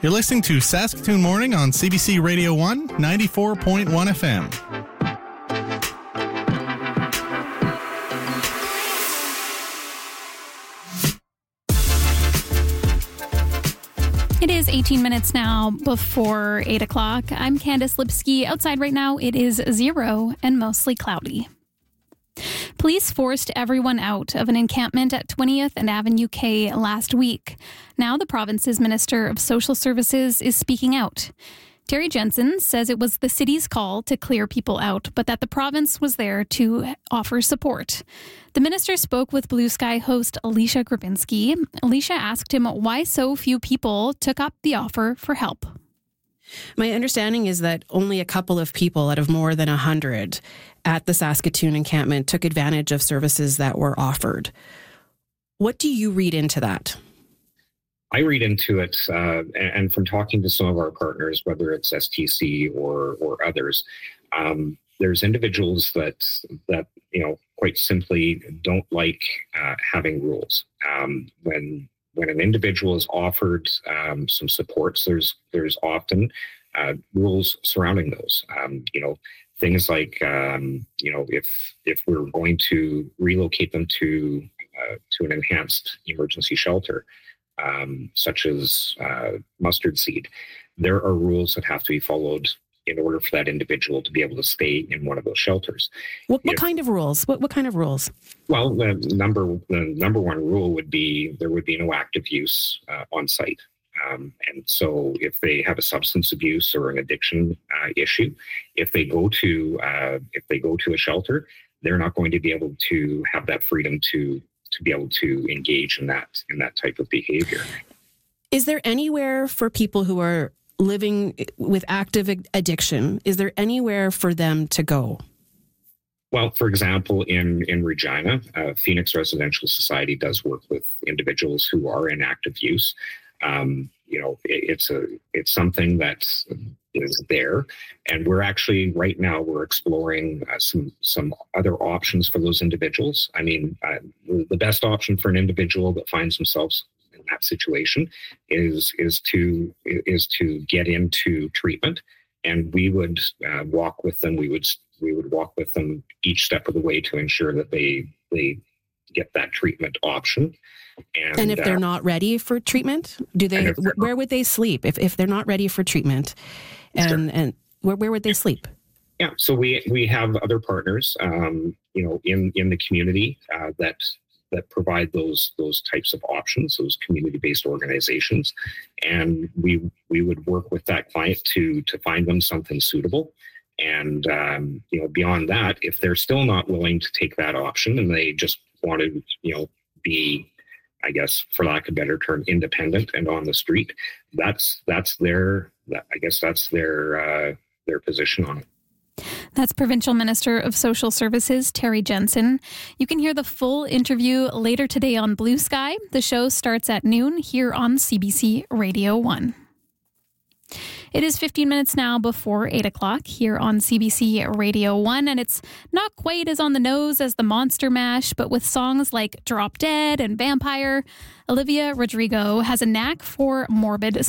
You're listening to Saskatoon Morning on CBC Radio 1, 94.1 FM. It is 18 minutes now before 8 o'clock. I'm Candace Lipsky. Outside right now, it is 0 and mostly cloudy. Police forced everyone out of an encampment at 20th and Avenue K last week. Now the province's Minister of Social Services is speaking out. Terry Jensen says it was the city's call to clear people out, but that the province was there to offer support. The minister spoke with Blue Sky host Alicia Grabinski. Alicia asked him why so few people took up the offer for help. My understanding is that only a couple of people out of more than 100 at the Saskatoon encampment took advantage of services that were offered. What do you read into that? I read into it, and from talking to some of our partners, whether it's STC or others, there's individuals that quite simply don't like having rules. When an individual is offered some supports, there's often rules surrounding those. Things like if we're going to relocate them to an enhanced emergency shelter, such as mustard seed, there are rules that have to be followed in order for that individual to be able to stay in one of those shelters. What kind of rules? What kind of rules? Well, the number one rule would be there would be no active use on site. And so if they have a substance abuse or an addiction issue, if they go to a shelter, they're not going to be able to have that freedom to be able to engage in that type of behavior. Is there anywhere for people who are living with active addiction? Is there anywhere for them to go? Well, for example, in Regina, Phoenix Residential Society does work with individuals who are in active use. It's something that is there, and we're actually right now we're exploring some other options for those individuals. I mean, the best option for an individual that finds themselves in that situation is to get into treatment, and we would walk with them. We would walk with them each step of the way to ensure that they get that treatment option. And if they're not ready for treatment, where would they sleep if they're not ready for treatment? And where would they sleep? Yeah, so we have other partners, in the community that provide those types of options, those community-based organizations, and we would work with that client to find them something suitable. And beyond that, if they're still not willing to take that option and they just want to be, I guess, for lack of a better term, independent and on the street, that's their position on it. That's Provincial Minister of Social Services, Terry Jensen. You can hear the full interview later today on Blue Sky. The show starts at noon here on CBC Radio 1. It is 15 minutes now before 8 o'clock here on CBC Radio 1, and it's not quite as on the nose as the Monster Mash, but with songs like Drop Dead and Vampire, Olivia Rodrigo has a knack for morbid